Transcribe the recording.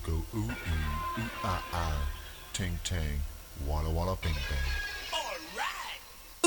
Go ooh ah ah, ting tang, walla walla bing bang.